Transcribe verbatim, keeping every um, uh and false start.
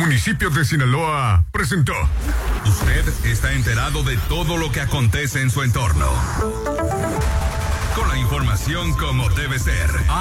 municipio de Sinaloa presentó. Usted está enterado de todo lo que acontece en su entorno. Con la información como debe ser.